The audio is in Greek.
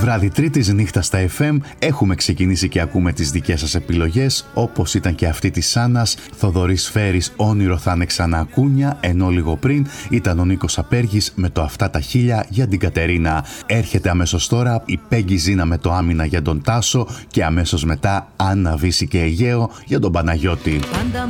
Βράδυ Τρίτης, νύχτα στα FM. Έχουμε ξεκινήσει και ακούμε τις δικές σας επιλογές, όπως ήταν και αυτή της Σάνας. Θοδωρής Φέρης, όνειρο θα είναι ξανά κούνια, ενώ λίγο πριν ήταν ο Νίκος Απέργης με το αυτά τα χίλια για την Κατερίνα. Έρχεται αμέσως τώρα η Πέγγι Ζήνα με το άμυνα για τον Τάσο και αμέσως μετά Άννα Βύση και Αιγαίο για τον Παναγιώτη. Πάντα